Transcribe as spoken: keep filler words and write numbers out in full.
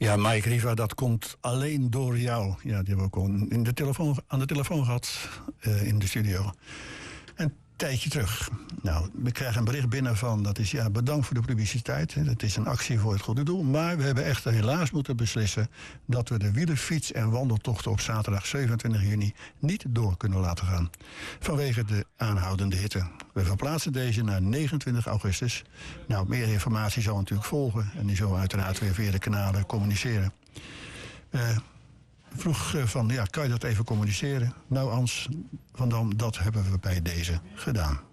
Ja, Mike Riva, dat komt alleen door jou. Ja, die hebben we ook al in de telefoon, aan de telefoon gehad uh, in de studio. Een tijdje terug. Nou, we krijgen een bericht binnen van, dat is ja, bedankt voor de publiciteit. Het is een actie voor het goede doel. Maar we hebben echter helaas moeten beslissen dat we de wielerfiets- en wandeltochten op zaterdag zevenentwintig juni niet door kunnen laten gaan. Vanwege de aanhoudende hitte. We verplaatsen deze naar negenentwintig augustus. Nou, meer informatie zal natuurlijk volgen. En die zullen we uiteraard weer via de kanalen communiceren. Uh, vroeg van, ja, kan je dat even communiceren? Nou, Ans van Dam, dat hebben we bij deze gedaan.